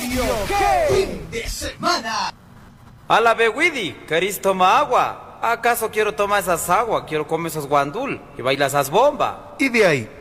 Fin de semana. A la Bewidi, ¿querís tomar agua? ¿Acaso quiero tomar esas aguas? Quiero comer esos guandul y bailar esas bombas. Y de ahí,